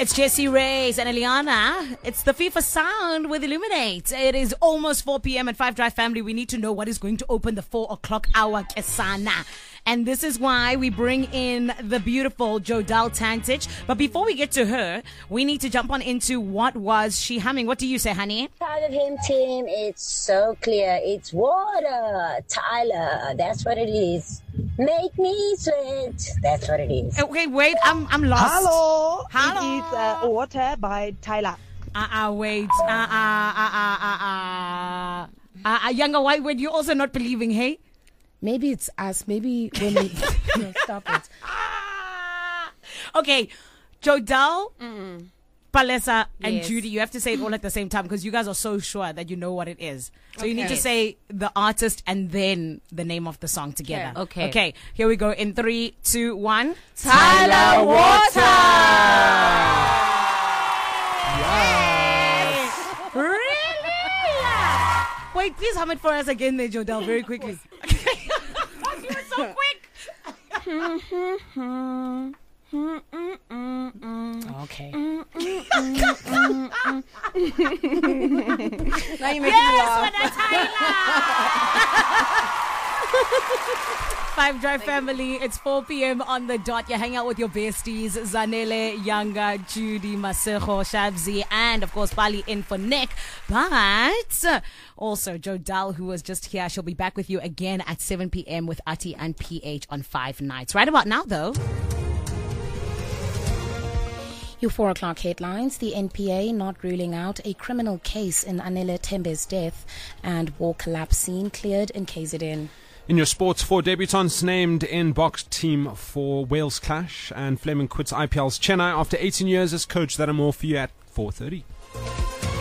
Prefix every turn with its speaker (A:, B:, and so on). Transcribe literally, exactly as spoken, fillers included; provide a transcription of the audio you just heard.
A: It's Jesse Reyes and Eliana. It's the FIFA sound with Illuminate. It is almost four p.m. at Five Drive Family. We need to know what is going to open the four o'clock hour Kesana. And this is why we bring in the beautiful Jodelle Tantich. But before we get to her, we need to jump on into what was she humming. What do you say, honey?
B: Proud of him, team. It's so clear. It's water. Tyler. That's what it is. Make me sweat. That's what it is.
A: Okay, wait. I'm I'm lost.
C: Hello.
A: Hello.
C: It is uh, Water by Tyler.
A: Uh-uh, wait. Uh-uh, uh-uh, uh-uh. Uh-uh, younger white, wait, you're also not believing, hey?
D: Maybe it's us. Maybe when we... no, stop it.
A: Okay, Jodelle, mm. Palesa, and
D: Yes.
A: Judy, you have to say it all at the same time because you guys are so sure that you know what it is. So okay. You need to say the artist and then the name of the song together.
D: Okay.
A: Okay, here we go. In three, two, one.
D: Tyler Water!
A: Yes! Really? Wait, please hum it for us again there, Jodelle, very quickly. You were so quick. Okay.
C: Now you make
A: Yes,
C: me laugh.
A: Five Drive Family, it's four p.m. on the dot. You hang out with your besties, Zanele, Yanga, Judy, Masejo, Shabzi, and of course, Bali in for Nick. But also, Jodelle, who was just here, she'll be back with you again at seven p.m. with Ati and P H on Five Nights. Right about now, though.
D: Your four o'clock headlines. The N P A not ruling out a criminal case in Anele Tembe's death, and war collapse scene cleared in K Z N.
E: In your sports, four debutants named in box team for Wales clash, and Fleming quits I P L's Chennai after eighteen years as coach. That and more for you at four thirty.